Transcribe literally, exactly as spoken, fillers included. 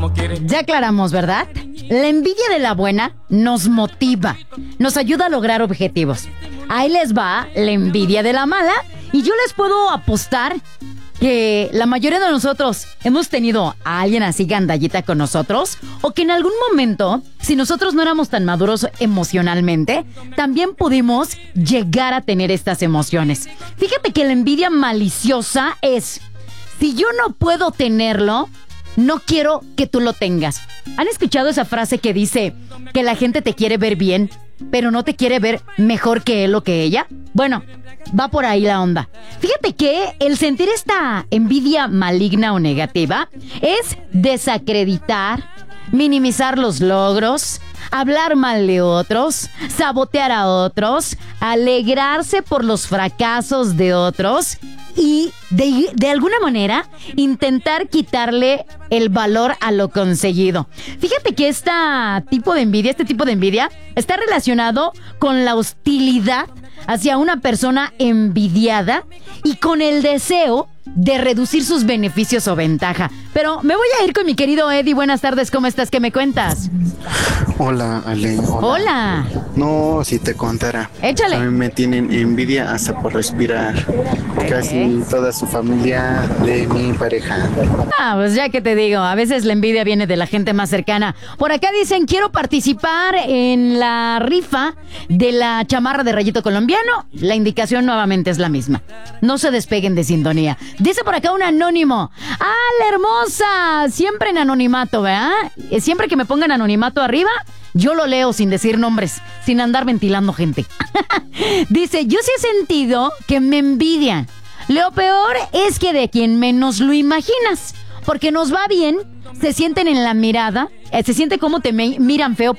Ya aclaramos, ¿verdad? La envidia de la buena nos motiva, nos ayuda a lograr objetivos. Ahí les va la envidia de la mala y yo les puedo apostar que la mayoría de nosotros hemos tenido a alguien así gandallita con nosotros, o que en algún momento, si nosotros no éramos tan maduros emocionalmente, también pudimos llegar a tener estas emociones. Fíjate que la envidia maliciosa es: si yo no puedo tenerlo, no quiero que tú lo tengas. ¿Han escuchado esa frase que dice que la gente te quiere ver bien, pero no te quiere ver mejor que él o que ella? Bueno, va por ahí la onda. Fíjate que el sentir esta envidia maligna o negativa es desacreditar, minimizar los logros, hablar mal de otros, sabotear a otros, alegrarse por los fracasos de otros y de, de alguna manera intentar quitarle el valor a lo conseguido. Fíjate que este tipo de envidia, este tipo de envidia está relacionado con la hostilidad hacia una persona envidiada y con el deseo de reducir sus beneficios o ventaja. Pero me voy a ir con mi querido Eddie. Buenas tardes, ¿cómo estás? ¿Qué me cuentas? Hola, Ale. Hola. Hola. No, si te contara. Échale. A mí me tienen envidia hasta por respirar. Casi toda su familia de mi pareja. Ah, pues ya que te digo, a veces la envidia viene de la gente más cercana. Por acá dicen, quiero participar en la rifa de la chamarra de rayito colombiano. La indicación nuevamente es la misma. No se despeguen de sintonía. Dice por acá un anónimo: ¡ah, la hermosa! Siempre en anonimato, ¿verdad? Siempre que me pongan anonimato arriba, yo lo leo sin decir nombres, sin andar ventilando gente. Dice, yo sí he sentido que me envidian. Lo peor es que de quien menos lo imaginas. Porque nos va bien, se sienten en la mirada, eh, se siente como te me- miran feo